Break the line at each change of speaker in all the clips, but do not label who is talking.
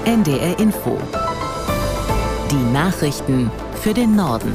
NDR Info. Die Nachrichten für den Norden.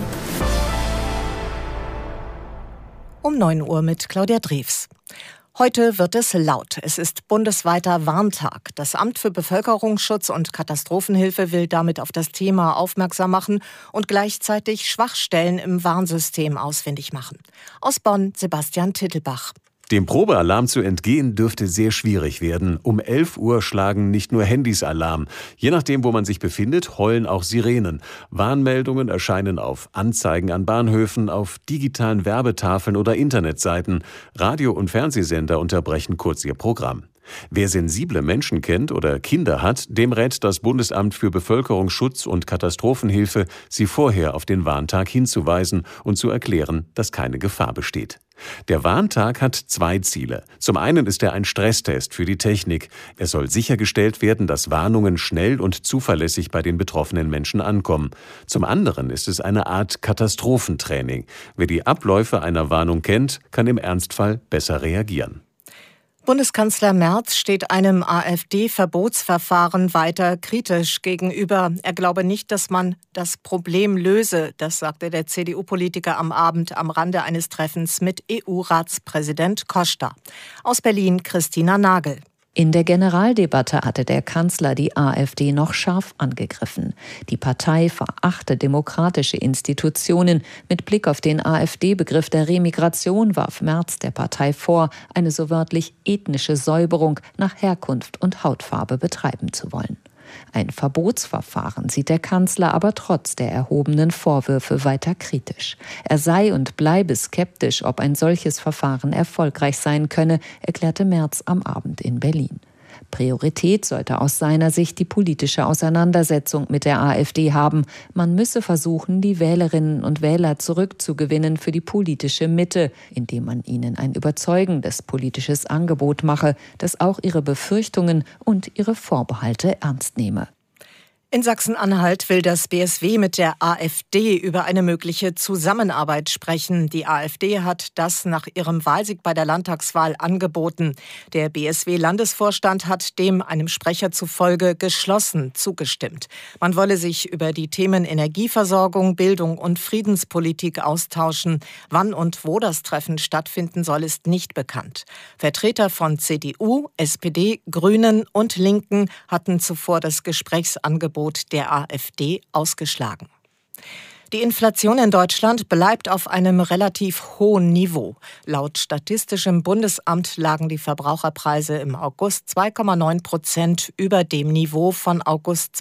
Um 9 Uhr mit Claudia Drews. Heute wird es laut. Es ist bundesweiter Warntag. Das Amt für Bevölkerungsschutz und Katastrophenhilfe will damit auf das Thema aufmerksam machen und gleichzeitig Schwachstellen im Warnsystem ausfindig machen. Aus Bonn, Sebastian Tittelbach.
Dem Probealarm zu entgehen dürfte sehr schwierig werden. Um 11 Uhr schlagen nicht nur Handys Alarm. Je nachdem, wo man sich befindet, heulen auch Sirenen. Warnmeldungen erscheinen auf Anzeigen an Bahnhöfen, auf digitalen Werbetafeln oder Internetseiten. Radio- und Fernsehsender unterbrechen kurz ihr Programm. Wer sensible Menschen kennt oder Kinder hat, dem rät das Bundesamt für Bevölkerungsschutz und Katastrophenhilfe, sie vorher auf den Warntag hinzuweisen und zu erklären, dass keine Gefahr besteht. Der Warntag hat 2 Ziele. Zum einen ist er ein Stresstest für die Technik. Es soll sichergestellt werden, dass Warnungen schnell und zuverlässig bei den betroffenen Menschen ankommen. Zum anderen ist es eine Art Katastrophentraining. Wer die Abläufe einer Warnung kennt, kann im Ernstfall besser reagieren.
Bundeskanzler Merz steht einem AfD-Verbotsverfahren weiter kritisch gegenüber. Er glaube nicht, dass man das Problem löse. Das sagte der CDU-Politiker am Abend am Rande eines Treffens mit EU-Ratspräsident Costa. Aus Berlin Christina Nagel.
In der Generaldebatte hatte der Kanzler die AfD noch scharf angegriffen. Die Partei verachte demokratische Institutionen. Mit Blick auf den AfD-Begriff der Remigration warf Merz der Partei vor, eine so wörtlich ethnische Säuberung nach Herkunft und Hautfarbe betreiben zu wollen. Ein Verbotsverfahren sieht der Kanzler aber trotz der erhobenen Vorwürfe weiter kritisch. Er sei und bleibe skeptisch, ob ein solches Verfahren erfolgreich sein könne, erklärte Merz am Abend in Berlin. Priorität sollte aus seiner Sicht die politische Auseinandersetzung mit der AfD haben. Man müsse versuchen, die Wählerinnen und Wähler zurückzugewinnen für die politische Mitte, indem man ihnen ein überzeugendes politisches Angebot mache, das auch ihre Befürchtungen und ihre Vorbehalte ernst nehme.
In Sachsen-Anhalt will das BSW mit der AfD über eine mögliche Zusammenarbeit sprechen. Die AfD hat das nach ihrem Wahlsieg bei der Landtagswahl angeboten. Der BSW-Landesvorstand hat dem, einem Sprecher zufolge, geschlossen zugestimmt. Man wolle sich über die Themen Energieversorgung, Bildung und Friedenspolitik austauschen. Wann und wo das Treffen stattfinden soll, ist nicht bekannt. Vertreter von CDU, SPD, Grünen und Linken hatten zuvor das Gesprächsangebot der AfD ausgeschlagen. Die Inflation in Deutschland bleibt auf einem relativ hohen Niveau. Laut Statistischem Bundesamt lagen die Verbraucherpreise im August 2,9% über dem Niveau von August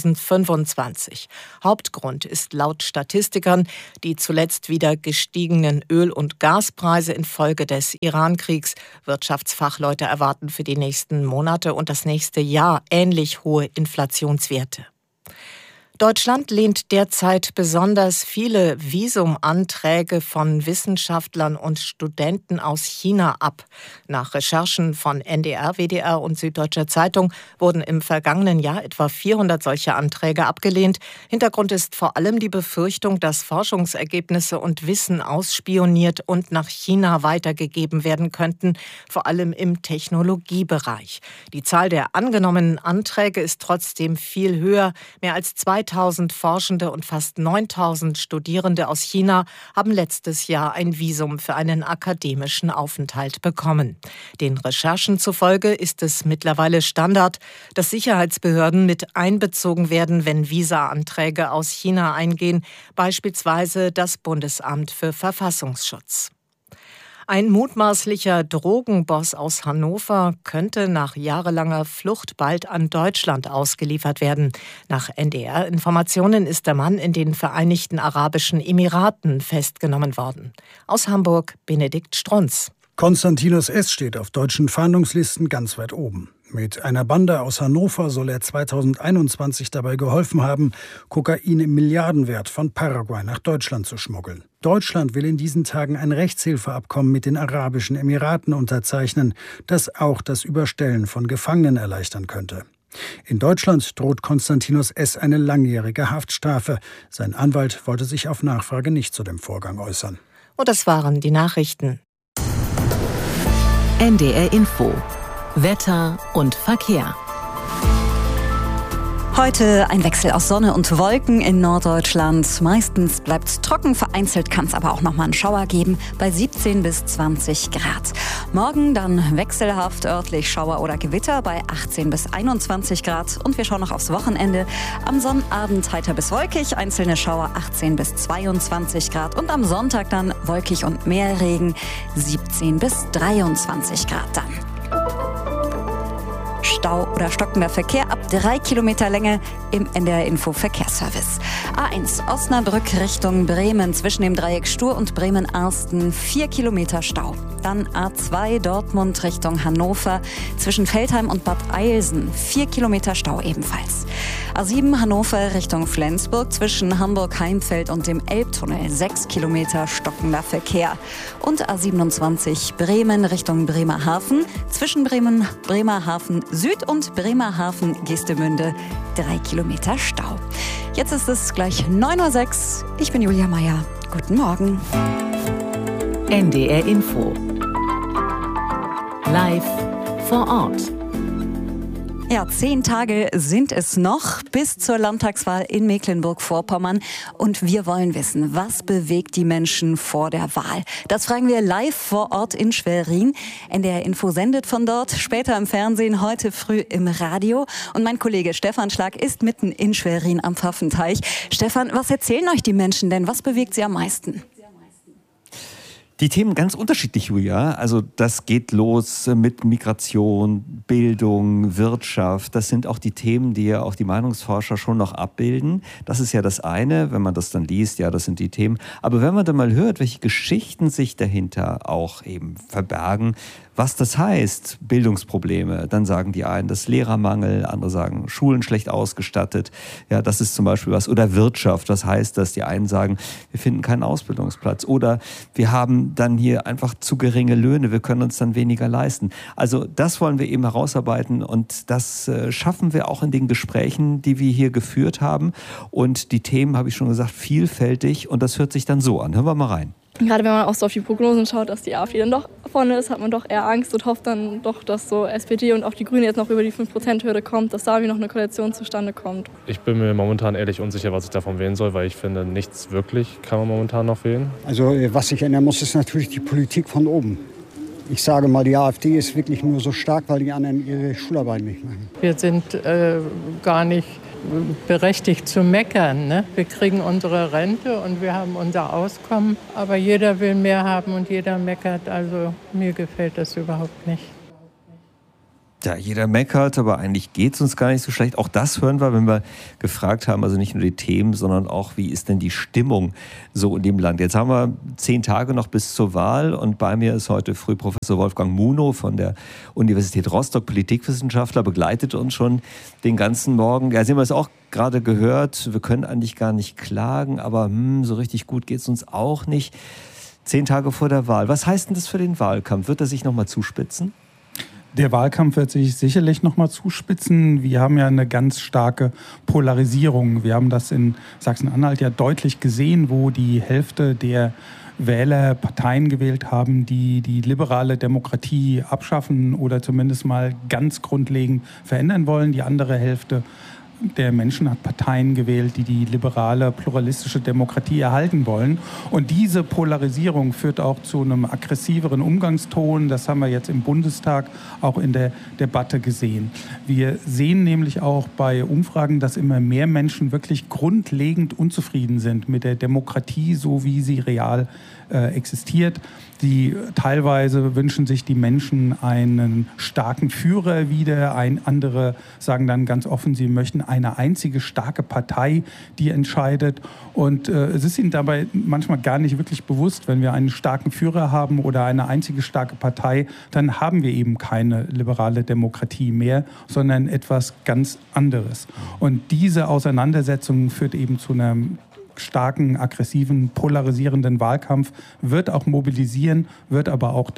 2025. Hauptgrund ist laut Statistikern die zuletzt wieder gestiegenen Öl- und Gaspreise infolge des Iran-Kriegs. Wirtschaftsfachleute erwarten für die nächsten Monate und das nächste Jahr ähnlich hohe Inflationswerte. Deutschland lehnt derzeit besonders viele Visumanträge von Wissenschaftlern und Studenten aus China ab. Nach Recherchen von NDR, WDR und Süddeutscher Zeitung wurden im vergangenen Jahr etwa 400 solche Anträge abgelehnt. Hintergrund ist vor allem die Befürchtung, dass Forschungsergebnisse und Wissen ausspioniert und nach China weitergegeben werden könnten, vor allem im Technologiebereich. Die Zahl der angenommenen Anträge ist trotzdem viel höher. Mehr als 2000 Forschende und fast 9000 Studierende aus China haben letztes Jahr ein Visum für einen akademischen Aufenthalt bekommen. Den Recherchen zufolge ist es mittlerweile Standard, dass Sicherheitsbehörden mit einbezogen werden, wenn Visa-Anträge aus China eingehen, beispielsweise das Bundesamt für Verfassungsschutz. Ein mutmaßlicher Drogenboss aus Hannover könnte nach jahrelanger Flucht bald an Deutschland ausgeliefert werden. Nach NDR-Informationen ist der Mann in den Vereinigten Arabischen Emiraten festgenommen worden. Aus Hamburg Benedikt Strunz.
Konstantinos S. steht auf deutschen Fahndungslisten ganz weit oben. Mit einer Bande aus Hannover soll er 2021 dabei geholfen haben, Kokain im Milliardenwert von Paraguay nach Deutschland zu schmuggeln. Deutschland will in diesen Tagen ein Rechtshilfeabkommen mit den Arabischen Emiraten unterzeichnen, das auch das Überstellen von Gefangenen erleichtern könnte. In Deutschland droht Konstantinos S. eine langjährige Haftstrafe. Sein Anwalt wollte sich auf Nachfrage nicht zu dem Vorgang äußern.
Und das waren die Nachrichten.
NDR Info. Wetter und Verkehr.
Heute ein Wechsel aus Sonne und Wolken in Norddeutschland. Meistens bleibt es trocken, vereinzelt kann es aber auch nochmal einen Schauer geben bei 17 bis 20 Grad. Morgen dann wechselhaft örtlich Schauer oder Gewitter bei 18 bis 21 Grad. Und wir schauen noch aufs Wochenende. Am Sonnabend heiter bis wolkig, einzelne Schauer 18 bis 22 Grad. Und am Sonntag dann wolkig und mehr Regen, 17 bis 23 Grad dann. Stau oder stockender Verkehr ab 3 Kilometer Länge im NDR Info Verkehrsservice. A1 Osnabrück Richtung Bremen zwischen dem Dreieck Stur und Bremen-Arsten 4 Kilometer Stau. Dann A2 Dortmund Richtung Hannover zwischen Veltheim und Bad Eilsen 4 Kilometer Stau ebenfalls. A7 Hannover Richtung Flensburg zwischen Hamburg-Heimfeld und dem Elbtunnel 6 Kilometer stockender Verkehr. Und A27 Bremen Richtung Bremerhaven zwischen Bremerhaven Süd und Bremerhaven-Geestemünde 3 Kilometer Stau. Jetzt ist es gleich 9:06 Uhr. Ich bin Julia Meyer. Guten Morgen.
NDR Info. Live vor Ort.
Ja, 10 Tage sind es noch bis zur Landtagswahl in Mecklenburg-Vorpommern. Und wir wollen wissen, was bewegt die Menschen vor der Wahl? Das fragen wir live vor Ort in Schwerin. NDR Info sendet von dort, später im Fernsehen, heute früh im Radio. Und mein Kollege Stefan Schlag ist mitten in Schwerin am Pfaffenteich. Stefan, was erzählen euch die Menschen denn? Was bewegt sie am meisten?
Die Themen ganz unterschiedlich, Julia. Also das geht los mit Migration, Bildung, Wirtschaft. Das sind auch die Themen, die ja auch die Meinungsforscher schon noch abbilden. Das ist ja das eine, wenn man das dann liest, ja, das sind die Themen. Aber wenn man dann mal hört, welche Geschichten sich dahinter auch eben verbergen, was das heißt, Bildungsprobleme, dann sagen die einen, das Lehrermangel, andere sagen, Schulen schlecht ausgestattet. Ja, das ist zum Beispiel was. Oder Wirtschaft, was heißt das? Die einen sagen, wir finden keinen Ausbildungsplatz. Oder wir haben dann hier einfach zu geringe Löhne, wir können uns dann weniger leisten. Also das wollen wir eben herausarbeiten und das schaffen wir auch in den Gesprächen, die wir hier geführt haben. Und die Themen, habe ich schon gesagt, vielfältig und das hört sich dann so an. Hören wir mal rein.
Gerade wenn man auch so auf die Prognosen schaut, dass die AfD dann doch vorne ist, hat man doch eher Angst und hofft dann doch, dass so SPD und auch die Grünen jetzt noch über die 5%-Hürde kommt, dass da wie noch eine Koalition zustande kommt.
Ich bin mir momentan ehrlich unsicher, was ich davon wählen soll, weil ich finde, nichts wirklich kann man momentan noch wählen.
Also was sich ändern muss, ist natürlich die Politik von oben. Ich sage mal, die AfD ist wirklich nur so stark, weil die anderen ihre Schularbeit nicht machen.
Wir sind gar nicht berechtigt zu meckern, ne? Wir kriegen unsere Rente und wir haben unser Auskommen, aber jeder will mehr haben und jeder meckert, also mir gefällt das überhaupt nicht.
Ja, jeder meckert, aber eigentlich geht es uns gar nicht so schlecht. Auch das hören wir, wenn wir gefragt haben, also nicht nur die Themen, sondern auch, wie ist denn die Stimmung so in dem Land. Jetzt haben wir 10 Tage noch bis zur Wahl und bei mir ist heute früh Professor Wolfgang Munow von der Universität Rostock, Politikwissenschaftler, begleitet uns schon den ganzen Morgen. Ja, Sie haben es auch gerade gehört, wir können eigentlich gar nicht klagen, aber so richtig gut geht es uns auch nicht. 10 Tage vor der Wahl. Was heißt denn das für den Wahlkampf? Wird er sich nochmal zuspitzen?
Der Wahlkampf wird sich sicherlich noch mal zuspitzen. Wir haben ja eine ganz starke Polarisierung. Wir haben das in Sachsen-Anhalt ja deutlich gesehen, wo die Hälfte der Wähler Parteien gewählt haben, die die liberale Demokratie abschaffen oder zumindest mal ganz grundlegend verändern wollen. Die andere Hälfte der Menschen hat Parteien gewählt, die die liberale, pluralistische Demokratie erhalten wollen. Und diese Polarisierung führt auch zu einem aggressiveren Umgangston. Das haben wir jetzt im Bundestag auch in der Debatte gesehen. Wir sehen nämlich auch bei Umfragen, dass immer mehr Menschen wirklich grundlegend unzufrieden sind mit der Demokratie, so wie sie real existiert. Teilweise wünschen sich die Menschen einen starken Führer wieder. Andere sagen dann ganz offen, sie möchten eine einzige starke Partei, die entscheidet. Und es ist ihnen dabei manchmal gar nicht wirklich bewusst, wenn wir einen starken Führer haben oder eine einzige starke Partei, dann haben wir eben keine liberale Demokratie mehr, sondern etwas ganz anderes. Und diese Auseinandersetzung führt eben zu einer starken, aggressiven, polarisierenden Wahlkampf, wird auch mobilisieren, wird aber auch dann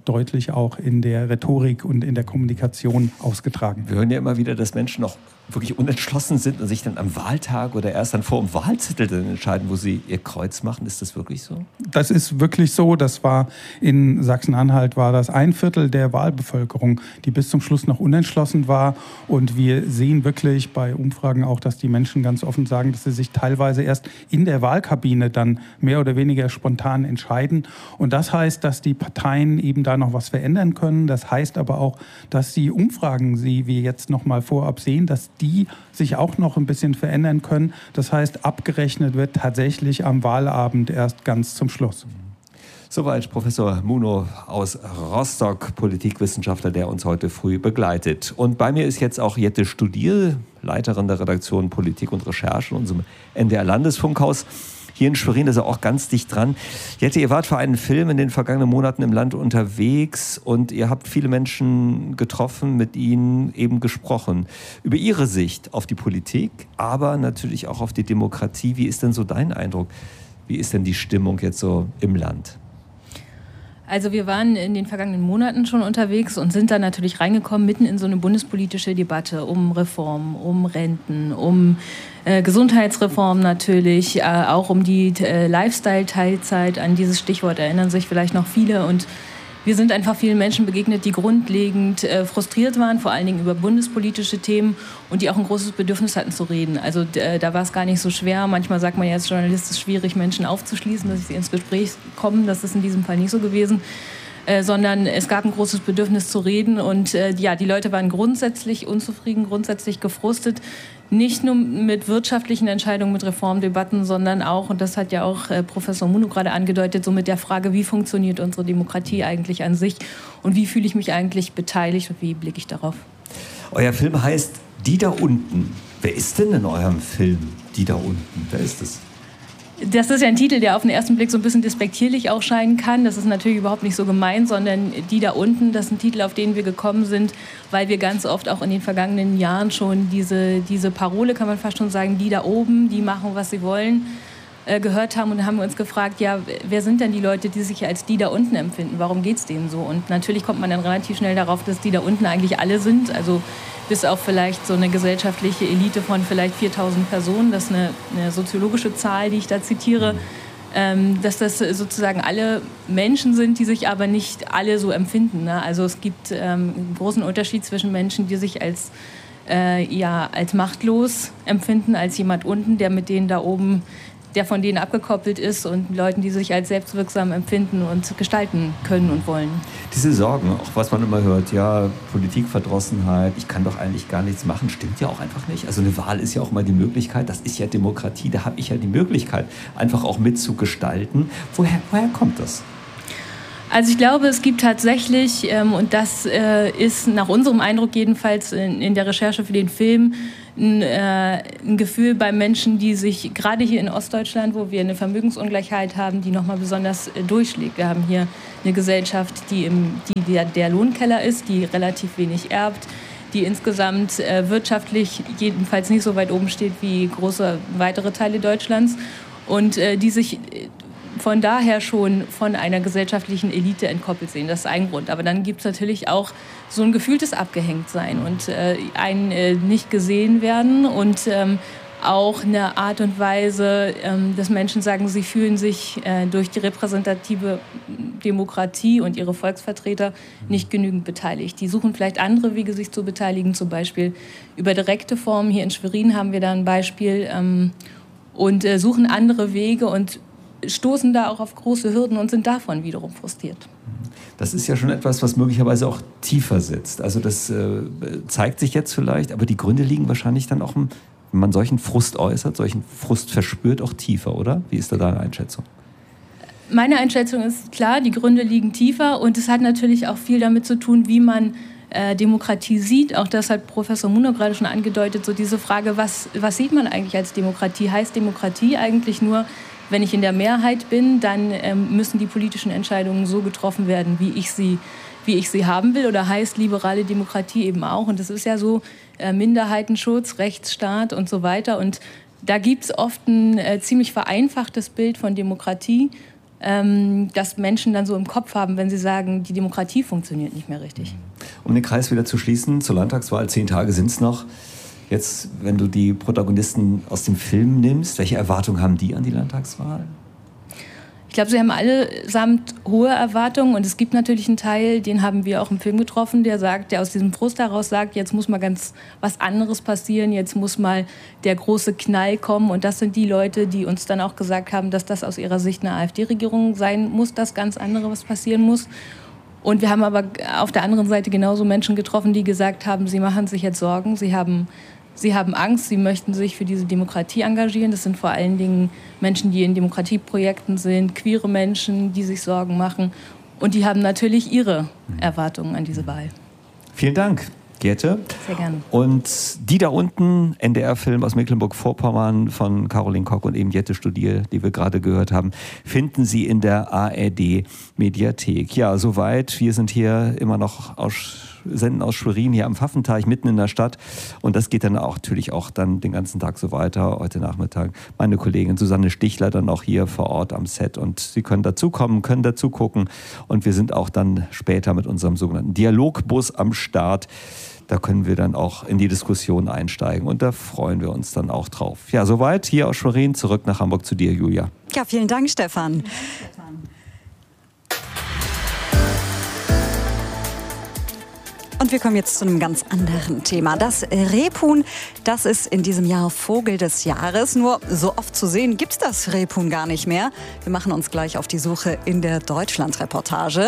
deutlich auch in der Rhetorik und in der Kommunikation ausgetragen.
Wir hören ja immer wieder, dass Menschen noch wirklich unentschlossen sind und sich dann am Wahltag oder erst dann vor dem Wahlzettel dann entscheiden, wo sie ihr Kreuz machen. Ist das wirklich so?
Das ist wirklich so. Das war in Sachsen-Anhalt war das 1/4 der Wahlbevölkerung, die bis zum Schluss noch unentschlossen war. Und wir sehen wirklich bei Umfragen auch, dass die Menschen ganz offen sagen, dass sie sich teilweise erst in der Wahlkabine dann mehr oder weniger spontan entscheiden. Und das heißt, dass die Parteien eben da noch was verändern können. Das heißt aber auch, dass die Umfragen, die wir jetzt noch mal vorab sehen, dass die sich auch noch ein bisschen verändern können. Das heißt, abgerechnet wird tatsächlich am Wahlabend erst ganz zum Schluss.
Soweit Professor Munow aus Rostock, Politikwissenschaftler, der uns heute früh begleitet. Und bei mir ist jetzt auch Jette Studiel, Leiterin der Redaktion Politik und Recherche in unserem NDR-Landesfunkhaus. Hier in Schwerin ist er auch ganz dicht dran. Jette, ihr wart für einen Film in den vergangenen Monaten im Land unterwegs und ihr habt viele Menschen getroffen, mit ihnen eben gesprochen. Über ihre Sicht auf die Politik, aber natürlich auch auf die Demokratie. Wie ist denn so dein Eindruck? Wie ist denn die Stimmung jetzt so im Land?
Also wir waren in den vergangenen Monaten schon unterwegs und sind dann natürlich reingekommen mitten in so eine bundespolitische Debatte um Reformen, um Renten, um Gesundheitsreform natürlich, auch um die Lifestyle-Teilzeit. An dieses Stichwort erinnern sich vielleicht noch viele. Und wir sind einfach vielen Menschen begegnet, die grundlegend frustriert waren, vor allen Dingen über bundespolitische Themen und die auch ein großes Bedürfnis hatten zu reden. Also da war es gar nicht so schwer. Manchmal sagt man ja als Journalist, es ist schwierig, Menschen aufzuschließen, dass sie ins Gespräch kommen. Das ist in diesem Fall nicht so gewesen. Sondern es gab ein großes Bedürfnis zu reden und die Leute waren grundsätzlich unzufrieden, grundsätzlich gefrustet, nicht nur mit wirtschaftlichen Entscheidungen, mit Reformdebatten, sondern auch, und das hat ja auch Professor Munow gerade angedeutet, so mit der Frage, wie funktioniert unsere Demokratie eigentlich an sich und wie fühle ich mich eigentlich beteiligt und wie blicke ich darauf.
Euer Film heißt Die da unten. Wer ist denn in eurem Film Die da unten? Wer ist es?
Das ist ja ein Titel, der auf den ersten Blick so ein bisschen despektierlich auch scheinen kann. Das ist natürlich überhaupt nicht so gemeint, sondern Die da unten, das ist ein Titel, auf den wir gekommen sind, weil wir ganz oft auch in den vergangenen Jahren schon diese Parole, kann man fast schon sagen, die da oben, die machen, was sie wollen, gehört haben. Und dann haben wir uns gefragt, ja, wer sind denn die Leute, die sich als die da unten empfinden? Warum geht es denen so? Und natürlich kommt man dann relativ schnell darauf, dass die da unten eigentlich alle sind. Also bis auf vielleicht so eine gesellschaftliche Elite von vielleicht 4.000 Personen. Das ist eine soziologische Zahl, die ich da zitiere. Dass das sozusagen alle Menschen sind, die sich aber nicht alle so empfinden. Ne? Also es gibt einen großen Unterschied zwischen Menschen, die sich als machtlos empfinden, als jemand unten, der mit denen da oben, der von denen abgekoppelt ist, und Leuten, die sich als selbstwirksam empfinden und gestalten können und wollen.
Diese Sorgen, auch was man immer hört, ja, Politikverdrossenheit, ich kann doch eigentlich gar nichts machen, stimmt ja auch einfach nicht. Also eine Wahl ist ja auch mal die Möglichkeit, das ist ja Demokratie, da habe ich ja die Möglichkeit, einfach auch mitzugestalten. Woher kommt das?
Also ich glaube, es gibt tatsächlich, und das ist nach unserem Eindruck jedenfalls in der Recherche für den Film, ein Gefühl bei Menschen, die sich gerade hier in Ostdeutschland, wo wir eine Vermögensungleichheit haben, die nochmal besonders durchschlägt. Wir haben hier eine Gesellschaft, die der Lohnkeller ist, die relativ wenig erbt, die insgesamt wirtschaftlich jedenfalls nicht so weit oben steht wie große weitere Teile Deutschlands und die sich von daher schon von einer gesellschaftlichen Elite entkoppelt sehen. Das ist ein Grund. Aber dann gibt es natürlich auch so ein gefühltes Abgehängtsein und ein nicht gesehen werden und auch eine Art und Weise, dass Menschen sagen, sie fühlen sich durch die repräsentative Demokratie und ihre Volksvertreter nicht genügend beteiligt. Die suchen vielleicht andere Wege, sich zu beteiligen, zum Beispiel über direkte Formen. Hier in Schwerin haben wir da ein Beispiel und suchen andere Wege und stoßen da auch auf große Hürden und sind davon wiederum frustriert.
Das ist ja schon etwas, was möglicherweise auch tiefer sitzt. Also das zeigt sich jetzt vielleicht, aber die Gründe liegen wahrscheinlich dann auch, wenn man solchen Frust äußert, solchen Frust verspürt, auch tiefer, oder? Wie ist da deine Einschätzung?
Meine Einschätzung ist klar, die Gründe liegen tiefer und es hat natürlich auch viel damit zu tun, wie man Demokratie sieht. Auch das hat Professor Munow gerade schon angedeutet, so diese Frage, was sieht man eigentlich als Demokratie? Heißt Demokratie eigentlich nur, wenn ich in der Mehrheit bin, dann müssen die politischen Entscheidungen so getroffen werden, wie ich sie haben will? Oder heißt liberale Demokratie eben auch? Und das ist ja so Minderheitenschutz, Rechtsstaat und so weiter. Und da gibt es oft ein ziemlich vereinfachtes Bild von Demokratie, das Menschen dann so im Kopf haben, wenn sie sagen, die Demokratie funktioniert nicht mehr richtig.
Um den Kreis wieder zu schließen, zur Landtagswahl, 10 Tage sind es noch. Jetzt, wenn du die Protagonisten aus dem Film nimmst, welche Erwartungen haben die an die Landtagswahl?
Ich glaube, sie haben allesamt hohe Erwartungen und es gibt natürlich einen Teil, den haben wir auch im Film getroffen, der aus diesem Frust heraus sagt, jetzt muss mal ganz was anderes passieren, jetzt muss mal der große Knall kommen und das sind die Leute, die uns dann auch gesagt haben, dass das aus ihrer Sicht eine AfD-Regierung sein muss, das ganz andere, was passieren muss. Und wir haben aber auf der anderen Seite genauso Menschen getroffen, die gesagt haben, sie machen sich jetzt Sorgen, sie haben Angst, sie möchten sich für diese Demokratie engagieren. Das sind vor allen Dingen Menschen, die in Demokratieprojekten sind, queere Menschen, die sich Sorgen machen. Und die haben natürlich ihre Erwartungen an diese Wahl.
Vielen Dank, Gerte.
Sehr gerne.
Und die da unten, NDR-Film aus Mecklenburg-Vorpommern von Caroline Kock und eben Jette Studier, die wir gerade gehört haben, finden Sie in der ARD-Mediathek. Ja, soweit. Wir sind hier immer noch senden aus Schwerin hier am Pfaffenteich mitten in der Stadt und das geht dann auch natürlich auch dann den ganzen Tag so weiter. Heute Nachmittag meine Kollegin Susanne Stichler dann auch hier vor Ort am Set und Sie können dazukommen, können dazu gucken und wir sind auch dann später mit unserem sogenannten Dialogbus am Start. Da können wir dann auch in die Diskussion einsteigen und da freuen wir uns dann auch drauf. Ja, soweit hier aus Schwerin, zurück nach Hamburg zu dir, Julia.
Ja, vielen Dank, Stefan. Und wir kommen jetzt zu einem ganz anderen Thema. Das Rebhuhn, das ist in diesem Jahr Vogel des Jahres. Nur so oft zu sehen gibt's das Rebhuhn gar nicht mehr. Wir machen uns gleich auf die Suche in der Deutschland-Reportage.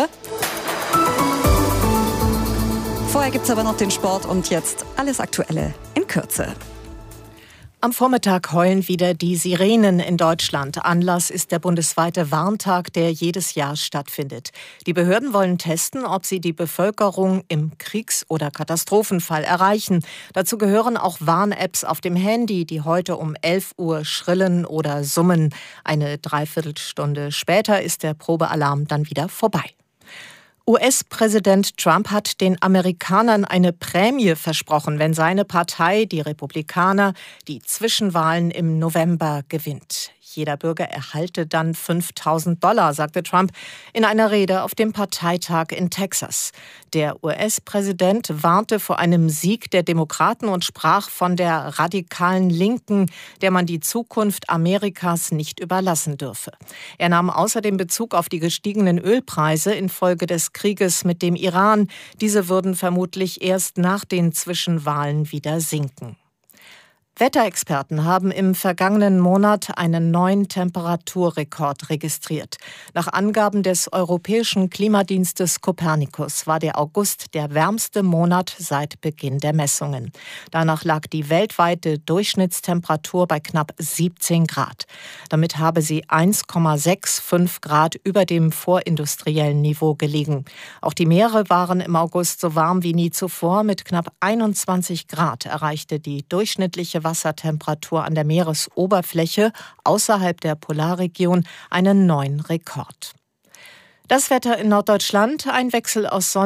Vorher gibt's aber noch den Sport und jetzt alles Aktuelle in Kürze.
Am Vormittag heulen wieder die Sirenen in Deutschland. Anlass ist der bundesweite Warntag, der jedes Jahr stattfindet. Die Behörden wollen testen, ob sie die Bevölkerung im Kriegs- oder Katastrophenfall erreichen. Dazu gehören auch Warn-Apps auf dem Handy, die heute um 11 Uhr schrillen oder summen. Eine Dreiviertelstunde später ist der Probealarm dann wieder vorbei. US-Präsident Trump hat den Amerikanern eine Prämie versprochen, wenn seine Partei, die Republikaner, die Zwischenwahlen im November gewinnt. Jeder Bürger erhalte dann $5.000, sagte Trump in einer Rede auf dem Parteitag in Texas. Der US-Präsident warnte vor einem Sieg der Demokraten und sprach von der radikalen Linken, der man die Zukunft Amerikas nicht überlassen dürfe. Er nahm außerdem Bezug auf die gestiegenen Ölpreise infolge des Krieges mit dem Iran. Diese würden vermutlich erst nach den Zwischenwahlen wieder sinken. Wetterexperten haben im vergangenen Monat einen neuen Temperaturrekord registriert. Nach Angaben des Europäischen Klimadienstes Copernicus war der August der wärmste Monat seit Beginn der Messungen. Danach lag die weltweite Durchschnittstemperatur bei knapp 17 Grad. Damit habe sie 1,65 Grad über dem vorindustriellen Niveau gelegen. Auch die Meere waren im August so warm wie nie zuvor. Mit knapp 21 Grad erreichte die durchschnittliche Wassertemperatur an der Meeresoberfläche außerhalb der Polarregion einen neuen Rekord. Das Wetter in Norddeutschland, ein Wechsel aus Sonne